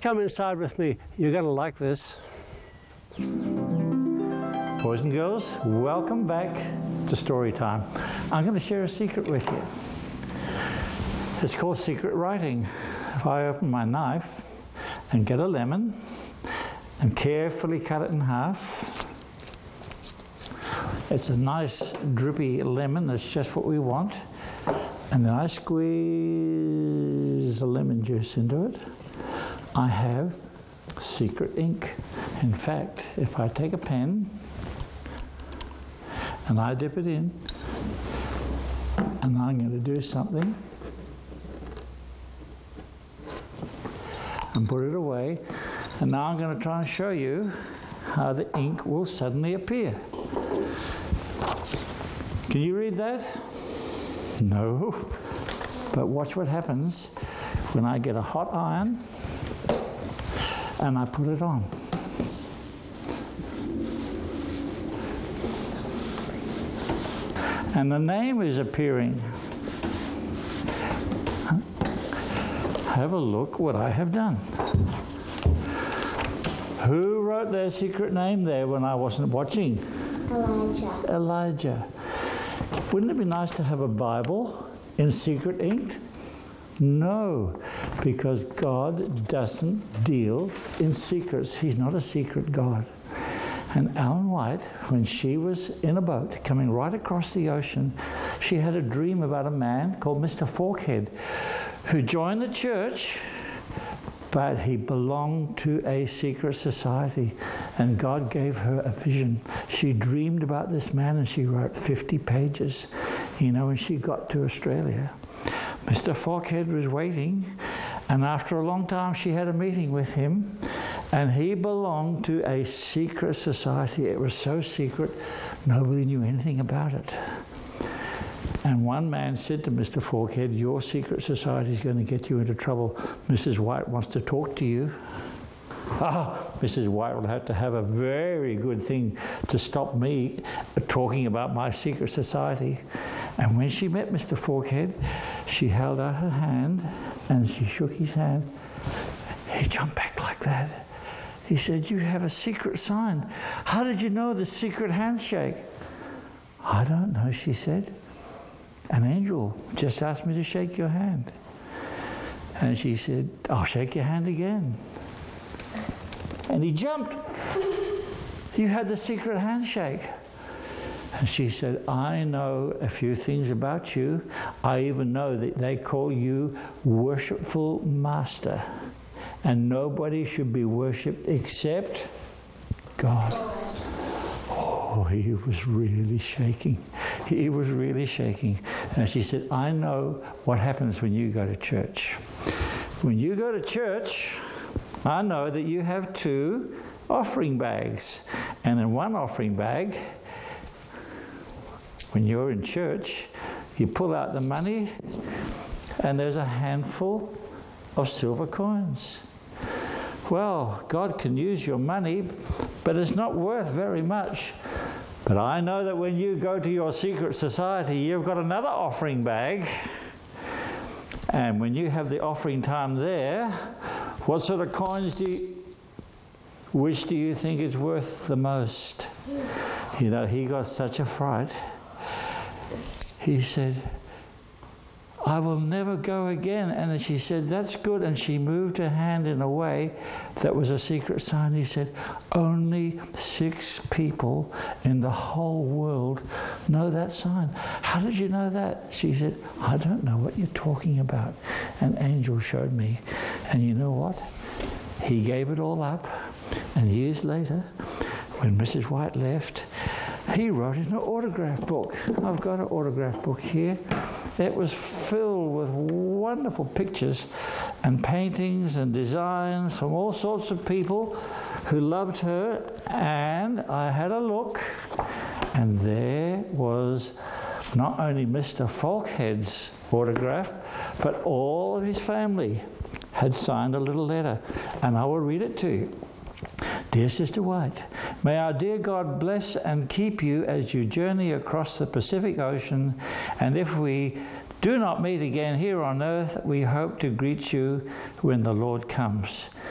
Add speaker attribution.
Speaker 1: come inside with me. You're going to like this. Boys and girls, welcome back to Story Time. I'm going to share a secret with you. It's called secret writing. If I open my knife and get a lemon and carefully cut it in half, it's a nice drippy lemon. That's just what we want. And then I squeeze the lemon juice into it. I have secret ink. In fact, if I take a pen and I dip it in, and I'm going to do something and put it away, and now I'm going to try and show you how the ink will suddenly appear. Can you read that? No. But watch what happens when I get a hot iron and I put it on. And the name is appearing. Have a look what I have done. Who wrote their secret name there when I wasn't watching?
Speaker 2: Elijah.
Speaker 1: Elijah. Wouldn't it be nice to have a Bible in secret ink? No, because God doesn't deal in secrets. He's not a secret God. And Ellen White, when she was in a boat coming right across the ocean, she had a dream about a man called Mr. Forkhead who joined the church, but he belonged to a secret society, and God gave her a vision. She dreamed about this man and she wrote 50 pages. You know, when she got to Australia, Mr. Forkhead was waiting, and after a long time she had a meeting with him, and he belonged to a secret society. It was so secret, nobody knew anything about it. And one man said to Mr. Forkhead, "Your secret society is going to get you into trouble. Mrs. White wants to talk to you." Mrs. White will have to have a very good thing to stop me talking about my secret society. And when she met Mr. Forkhead, she held out her hand and she shook his hand. He jumped back like that. He said, "You have a secret sign. How did you know the secret handshake?" "I don't know," she said. "An angel just asked me to shake your hand." And she said, "I'll shake your hand again." And he jumped. "You had the secret handshake." And she said, "I know a few things about you. I even know that they call you worshipful master. And nobody should be worshipped except God." Oh, he was really shaking. He was really shaking. And she said, "I know what happens when you go to church. When you go to church, I know that you have 2 offering bags. And in one offering bag, when you're in church, you pull out the money and there's a handful of silver coins. Well, God can use your money, but it's not worth very much. But I know that when you go to your secret society, you've got another offering bag. And when you have the offering time there, what sort of coins which do you think is worth the most?" You know, he got such a fright. He said, "I will never go again." And she said, "That's good." And she moved her hand in a way that was a secret sign. He said, "Only 6 people in the whole world know that sign." "How did you know that?" She said, "I don't know what you're talking about. An angel showed me." And you know what? He gave it all up. And years later, when Mrs. White left, he wrote in an autograph book. I've got an autograph book here. It was filled with wonderful pictures and paintings and designs from all sorts of people who loved her. And I had a look, and there was not only Mr. Forkhead's autograph, but all of his family had signed a little letter. And I will read it to you. "Dear Sister White, may our dear God bless and keep you as you journey across the Pacific Ocean, and if we do not meet again here on earth, we hope to greet you when the Lord comes.